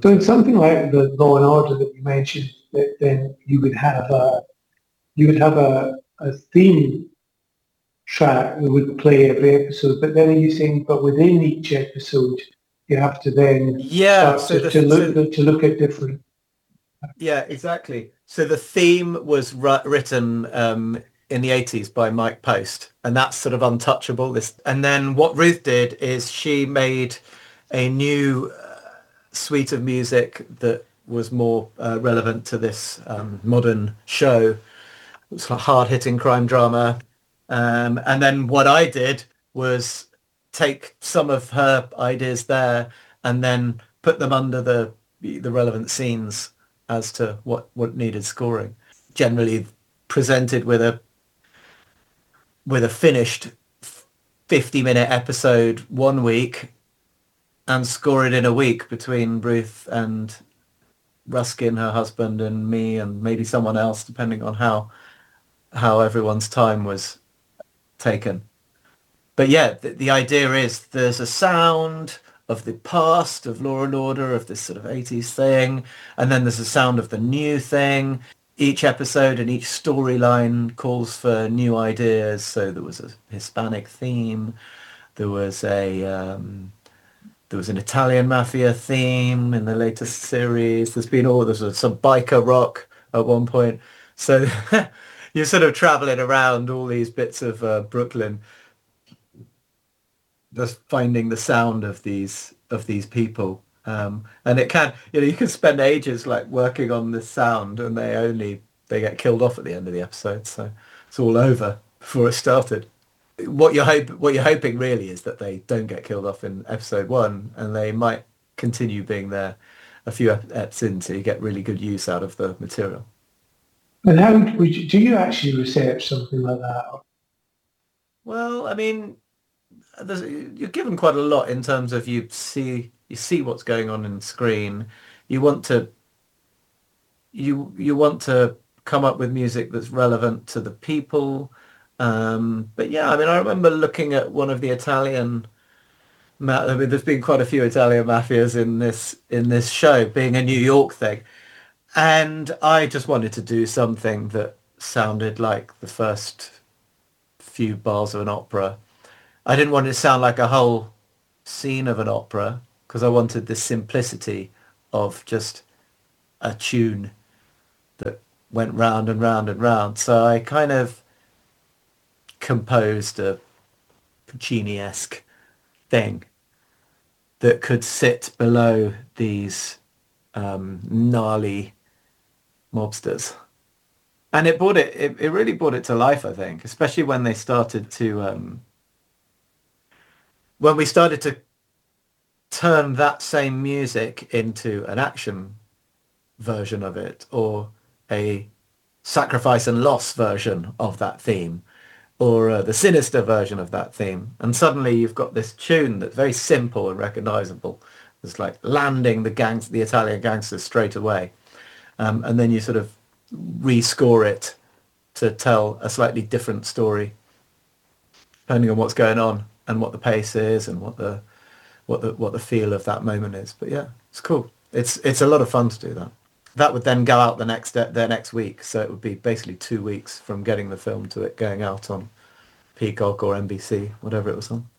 So in something like the Law and Order that you mentioned, then you would have a theme track that would play every episode. But then are you saying, but within each episode, you have to then Yeah, start so to look at different. yeah, exactly. So the theme was written in the 80s by Mike Post, and that's sort of untouchable. This, and then what Ruth did is she made a new suite of music that was more relevant to this modern show. It's a hard-hitting crime drama. And then what I did was take some of her ideas there and then put them under the relevant scenes as to what needed scoring. Generally presented with a finished 50-minute episode one week and score it in a week between Ruth and Ruskin, her husband, and me, and maybe someone else, depending on how everyone's time was taken. But yeah, the idea is there's a sound of the past of Law and Order, of this sort of 80s thing, and then there's a sound of the new thing. Each episode and each storyline calls for new ideas. So there was a Hispanic theme, there was there was an Italian mafia theme in the latest series. There's some biker rock at one point. So you're sort of traveling around all these bits of Brooklyn, just finding the sound of these people. And it can, you can spend ages like working on this sound, and they get killed off at the end of the episode. So it's all over before it started. What you're hoping really is that they don't get killed off in episode one, and they might continue being there a few eps in, so you get really good use out of the material. And how do you actually research something like that? Well, I mean, you're given quite a lot in terms of you see what's going on in the screen. You want to you want to come up with music that's relevant to the people. But yeah, I mean, I remember looking at one of the I mean, there's been quite a few Italian mafias in this show, being a New York thing, and I just wanted to do something that sounded like the first few bars of an opera. I didn't want it to sound like a whole scene of an opera because I wanted the simplicity of just a tune that went round and round and round. So I kind of composed a Puccini-esque thing that could sit below these gnarly mobsters. And it really brought it to life, I think, especially when they started to when we started to turn that same music into an action version of it, or a sacrifice and loss version of that theme, or the sinister version of that theme. And suddenly you've got this tune that's very simple and recognizable. It's like landing the Italian gangsters straight away. And then you sort of rescore it to tell a slightly different story, depending on what's going on and what the pace is and what the feel of that moment is. But yeah, it's cool. It's a lot of fun to do that. That would then go out the next week, so it would be basically 2 weeks from getting the film to it going out on Peacock or NBC, whatever it was on.